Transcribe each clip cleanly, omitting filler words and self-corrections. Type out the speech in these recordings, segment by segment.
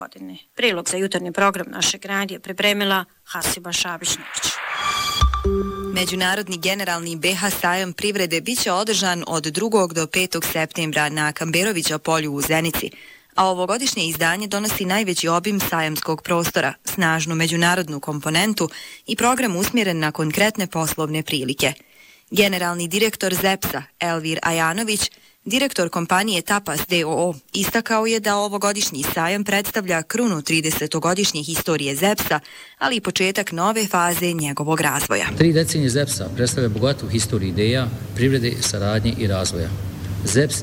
godine. Prilog za jutarnji program našeg radija pripremila Hasiba Šabić-Nović. Međunarodni generalni BH sajam privrede biće održan od 2. do 5. septembra na Kamberovića polju u Zenici, a ovogodišnje izdanje donosi najveći obim sajamskog prostora, snažnu međunarodnu komponentu i program usmjeren na konkretne poslovne prilike. Generalni direktor ZEPS-a Elvir Ajanović, direktor kompanije Tapas D.O.O. istakao je da ovogodišnji sajam predstavlja krunu 30-godišnje historije ZEPS-a, ali i početak nove faze njegovog razvoja. 3 decenije ZEPS-a predstavlja bogatu historiju ideja, privrede, saradnje i razvoja. ZEPS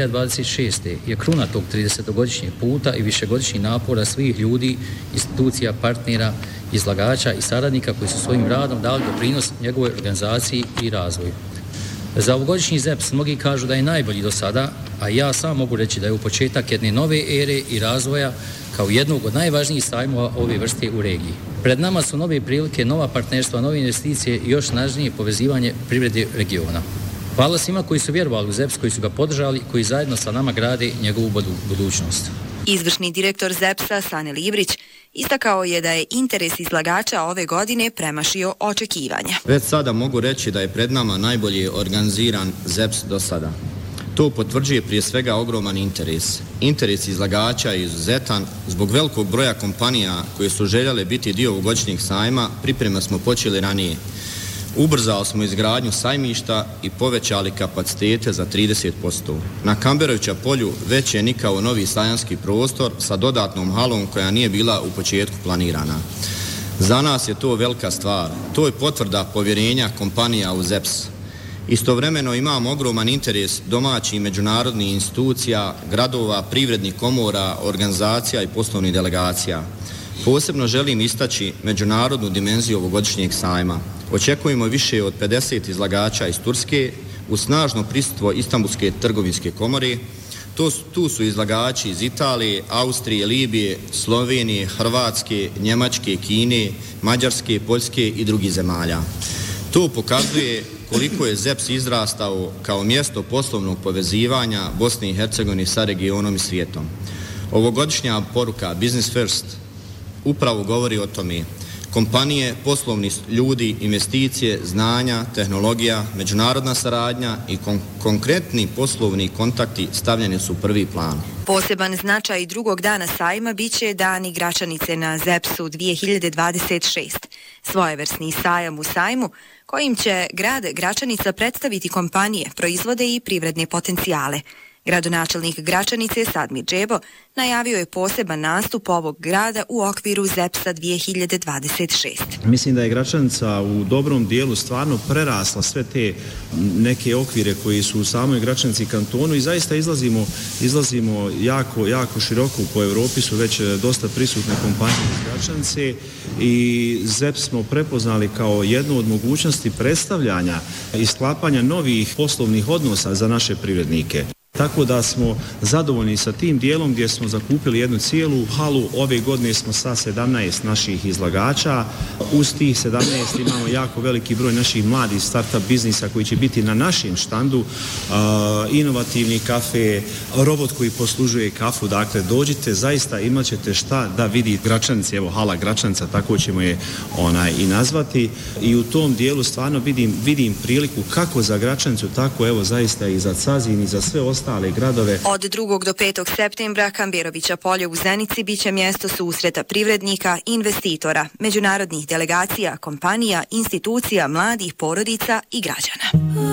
2026. je kruna tog 30-godišnjeg puta i višegodišnjih napora svih ljudi, institucija, partnera, izlagača i saradnika koji su svojim radom dali doprinos njegovoj organizaciji i razvoju. Za ovogodišnji ZEPS mnogi kažu da je najbolji do sada, a ja sam mogu reći da je u početak jedne nove ere i razvoja kao jednog od najvažnijih sajmova ove vrste u regiji. Pred nama su nove prilike, nova partnerstva, nove investicije i još snažnije povezivanje privrede regiona. Hvala svima koji su vjerovali u ZEPS, koji su ga podržali, koji zajedno sa nama grade njegovu budućnost. Izvršni direktor ZEPS-a Sane Livrić istakao je da je interes izlagača ove godine premašio očekivanja. Već sada mogu reći da je pred nama najbolje organiziran ZEPS do sada. To potvrđuje prije svega ogroman interes. Interes izlagača je izuzetan. Zbog velikog broja kompanija koje su željele biti dio ovogodišnjeg sajma, pripreme smo počeli ranije. Ubrzali smo izgradnju sajmišta i povećali kapacitete za 30%. Na Kamberovića polju već je nikao novi sajamski prostor sa dodatnom halom koja nije bila u početku planirana. Za nas je to velika stvar. To je potvrda povjerenja kompanija u ZEPS. Istovremeno imamo ogroman interes domaćih i međunarodnih institucija, gradova, privrednih komora, organizacija i poslovnih delegacija. Posebno želim istaći međunarodnu dimenziju ovogodišnjeg sajma. Očekujemo više od 50 izlagača iz Turske uz snažno prisustvo Istanbulske trgovinske komore. Tu su izlagači iz Italije, Austrije, Libije, Slovenije, Hrvatske, Njemačke, Kine, Mađarske, Poljske i drugih zemalja. To pokazuje koliko je ZEPS izrastao kao mjesto poslovnog povezivanja Bosne i Hercegovine sa regionom i svijetom. Ovogodišnja poruka Business First upravo govori o tome. Kompanije, poslovni ljudi, investicije, znanja, tehnologija, međunarodna saradnja i konkretni poslovni kontakti stavljeni su u prvi plan. Poseban značaj drugog dana sajma biće Dani Gračanice na ZEPS-u 2026. Svojevrsni sajam u sajmu kojim će grad Gračanica predstaviti kompanije, proizvode i privredne potencijale. Gradonačelnik Gračanice Sadmir Džebo najavio je poseban nastup ovog grada u okviru ZEPS-a 2026. Mislim da je Gračanica u dobrom dijelu stvarno prerasla sve te neke okvire koji su u samoj Gračanici kantonu i zaista izlazimo jako široko. Po Europi su već dosta prisutne kompanije iz Gračanice i ZEPS smo prepoznali kao jednu od mogućnosti predstavljanja i sklapanja novih poslovnih odnosa za naše privrednike. Tako da smo zadovoljni sa tim dijelom gdje smo zakupili jednu cijelu halu. Ove godine smo sa 17 naših izlagača. Uz tih 17 imamo jako veliki broj naših mladih startup biznisa koji će biti na našem štandu. Inovativni kafe, robot koji poslužuje kafu. Dakle, dođite, zaista imat ćete šta da vidite Gračanici. Evo, hala Gračanica, tako ćemo je i nazvati. I u tom dijelu stvarno vidim priliku kako za Gračanicu, tako evo zaista i za Cazin i za sve ostale gradove. Od 2. do 5. septembra Kamberovića polje u Zenici biće mjesto susreta privrednika, investitora, međunarodnih delegacija, kompanija, institucija, mladih, porodica i građana.